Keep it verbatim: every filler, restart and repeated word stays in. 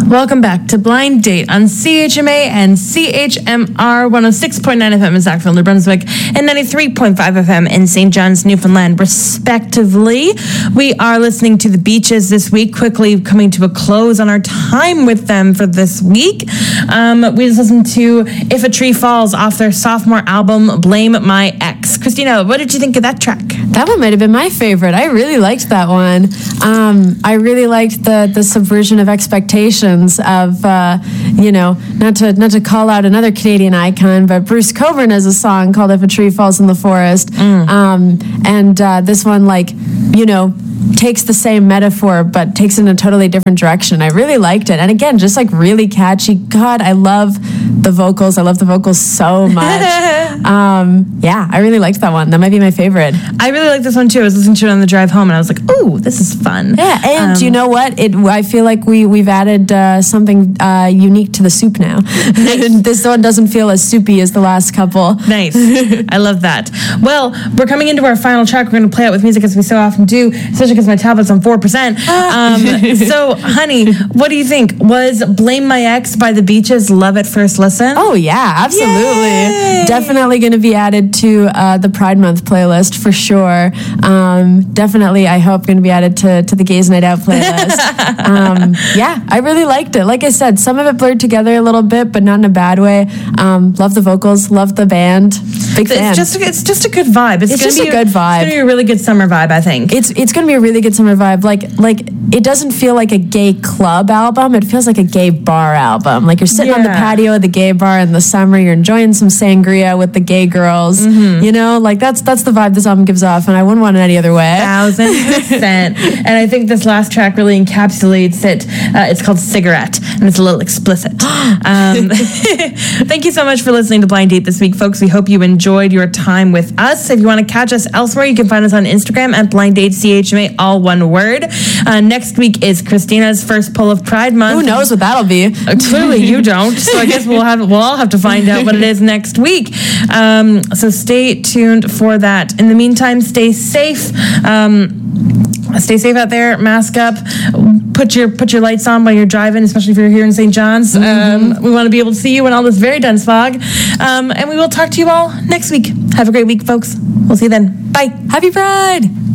Welcome back to Blind Date on C H M A and C H M R one oh six point nine F M in Sackville, New Brunswick, and ninety-three point five F M in Saint John's, Newfoundland, respectively. We are listening to The Beaches this week, quickly coming to a close on our time with them for this week. Um, we just listened to If a Tree Falls off their sophomore album, Blame My Ex. Christina, what did you think of that track? That one might have been my favorite. I really liked that one. Um, I really liked the the subversion of expectations of, uh, you know, not to not to call out another Canadian icon, but Bruce Cockburn has a song called If a Tree Falls in the Forest. Mm. Um, and uh, this one, like, you know, takes the same metaphor but takes it in a totally different direction. I really liked it. And again, just like really catchy. God, I love the vocals. I love the vocals so much. um, yeah, I really liked that one. That might be my favorite. I really like this one too. I was listening to it on the drive home and I was like, oh, this is fun. Yeah, and um, you know what? It I feel like we, we've added uh, something uh, unique to the soup now. Nice. This one doesn't feel as soupy as the last couple. Nice. I love that. Well, we're coming into our final track. We're going to play out with music as we so often do, especially because my tablet's on four percent. Um, so, honey, what do you think? Was Blame My Ex by The Beaches love at first listen? Oh, yeah, absolutely. Yay! Definitely going to be added to uh, the Pride Month playlist for sure. Um, definitely, I hope, going to be added to, to the Gays Night Out playlist. um, yeah, I really liked it. Like I said, some of it blurred together a little bit, but not in a bad way. Um, love the vocals, love the band. Big fan. It's just, it's just a good vibe. It's, it's just be a good vibe. It's going to be a really good summer vibe, I think. It's it's going to be a really good summer vibe. Like like it doesn't feel like a gay club album. It feels like a gay bar album. Like you're sitting yeah. on the patio of the gay bar in the summer. You're enjoying some sangria with the gay girls. Mm-hmm. You know, like that's that's the vibe this album gives off, and I wouldn't want it any other way. Thousand percent. And I think this last track really encapsulates it. Uh, it's called Cigarette, and it's a little explicit. um, thank you so much for listening to Blind Date this week, folks. We hope you enjoyed your time with us. If you want to catch us elsewhere, you can find us on Instagram at Blind Date C H M A, all one word. Uh, next week is Christina's first pull of Pride Month. Who knows what that'll be? Uh, clearly you don't. So I guess we'll have we'll all have to find out what it is next week. Um, so stay tuned for that. In the meantime, stay safe. Um, Stay safe out there. Mask up. Put your put your lights on while you're driving, especially if you're here in Saint John's. Mm-hmm. Um, we want to be able to see you in all this very dense fog. Um, and we will talk to you all next week. Have a great week, folks. We'll see you then. Bye. Happy Pride.